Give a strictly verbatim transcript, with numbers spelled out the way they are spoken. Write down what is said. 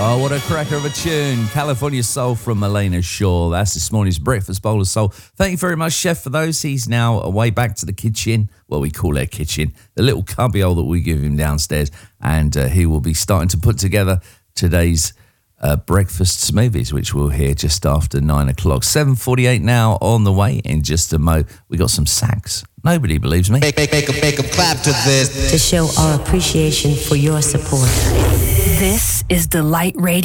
Oh, what a cracker of a tune. California Soul from Elena Shaw. That's this morning's Breakfast Bowl of Soul. Thank you very much, Chef, for those. He's now away back to the kitchen. Well, we call it a kitchen. The little cubbyhole that we give him downstairs. And uh, he will be starting to put together today's uh, breakfast smoothies, which we'll hear just after nine o'clock. seven forty-eight now on the way. In just a mo, we got some sax. Nobody believes me. Make, make, make, a, make a clap to this. To show our appreciation for your support. This is Delight Radio.